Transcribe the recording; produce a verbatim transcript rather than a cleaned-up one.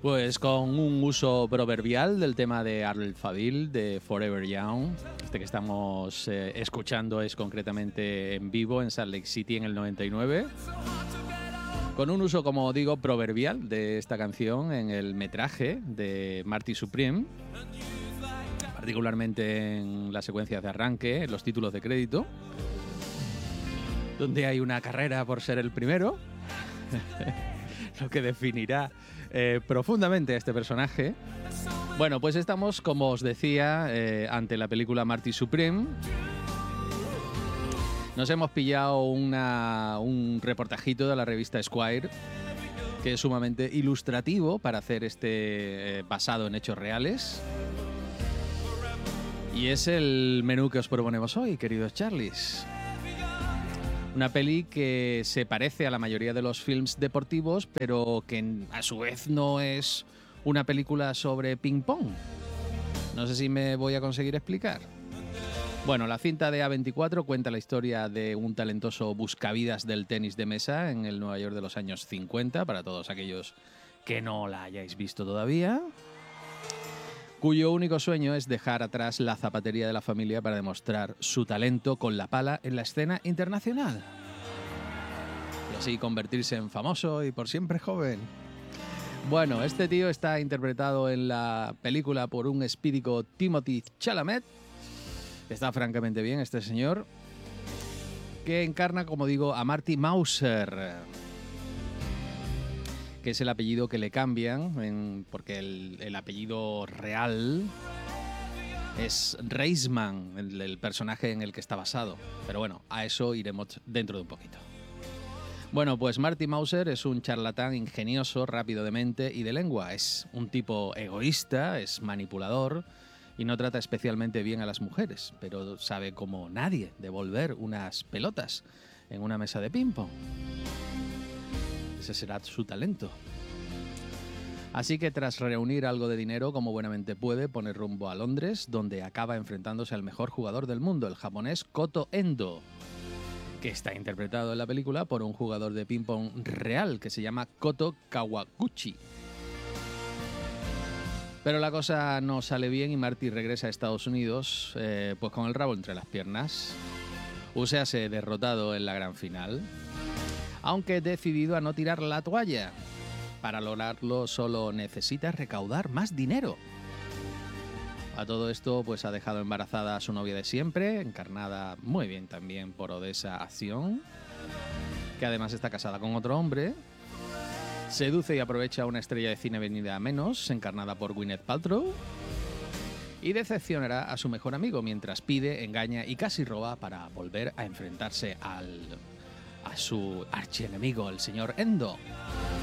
Pues con un uso proverbial del tema de Alphaville, de Forever Young. Este que estamos eh, escuchando es concretamente en vivo en Salt Lake City en el noventa y nueve. Con un uso, como digo, proverbial de esta canción en el metraje de Marty Supreme, particularmente en la secuencia de arranque, en los títulos de crédito, donde hay una carrera por ser el primero, lo que definirá eh, profundamente a este personaje. Bueno, pues estamos, como os decía, eh, ante la película Marty Supreme. Nos hemos pillado una, un reportajito de la revista Esquire, que es sumamente ilustrativo para hacer este eh, basado en hechos reales. Y es el menú que os proponemos hoy, queridos Charlies. Una peli que se parece a la mayoría de los films deportivos, pero que a su vez no es una película sobre ping-pong. No sé si me voy a conseguir explicar. Bueno, la cinta de A veinticuatro cuenta la historia de un talentoso buscavidas del tenis de mesa en el Nueva York de los años cincuenta, para todos aquellos que no la hayáis visto todavía, cuyo único sueño es dejar atrás la zapatería de la familia para demostrar su talento con la pala en la escena internacional. Y así convertirse en famoso y por siempre joven. Bueno, este tío está interpretado en la película por un espídico Timothée Chalamet. Está francamente bien este señor, que encarna, como digo, a Marty Mauser, que es el apellido que le cambian, en, porque el, el apellido real es Reisman, el, el personaje en el que está basado. Pero bueno, a eso iremos dentro de un poquito. Bueno, pues Marty Mauser es un charlatán ingenioso, rápido de mente y de lengua. Es un tipo egoísta, es manipulador y no trata especialmente bien a las mujeres, pero sabe como nadie devolver unas pelotas en una mesa de ping-pong. Ese será su talento. Así que tras reunir algo de dinero como buenamente puede, pone rumbo a Londres, donde acaba enfrentándose al mejor jugador del mundo, el japonés Koto Endo, que está interpretado en la película por un jugador de ping-pong real que se llama Koto Kawaguchi. Pero la cosa no sale bien y Marty regresa a Estados Unidos eh, pues con el rabo entre las piernas. Uséase derrotado en la gran final, aunque decidido a no tirar la toalla. Para lograrlo solo necesita recaudar más dinero. A todo esto pues ha dejado embarazada a su novia de siempre, encarnada muy bien también por Odessa Acción, que además está casada con otro hombre. Seduce y aprovecha a una estrella de cine venida a menos, encarnada por Gwyneth Paltrow, y decepcionará a su mejor amigo mientras pide, engaña y casi roba para volver a enfrentarse al, a su archienemigo, el señor Endo.